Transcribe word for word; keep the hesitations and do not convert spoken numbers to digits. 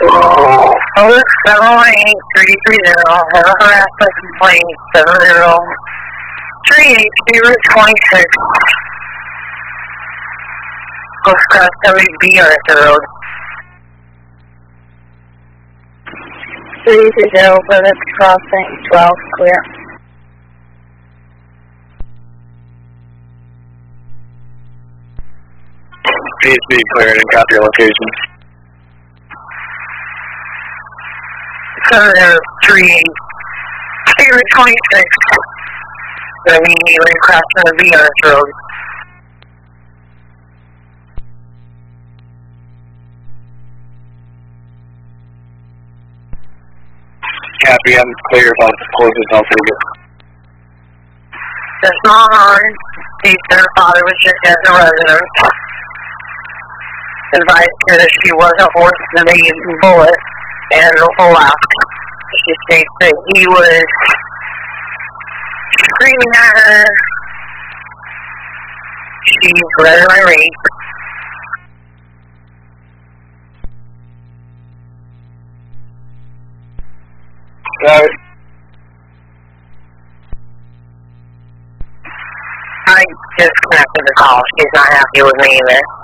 Oh, seven one eight three three zero, have a harassment complaint, seven zero three eight, Route twenty-six. Go across W B on the road. three three zero, Plymouth Crossing, twelve, clear. P S B cleared and copy your location. seven zero three eight, Route twenty-six. Gonna be immediately crossing the V on this road. Copy, I'm clear about the closest I'll take it. The small horn states that her father was just as a resident. Advised her that she wasn't worth the maiden bullet and left. She states that he was screaming at her. She's rather irate. Got it. I disconnected the call. She's not happy with me either.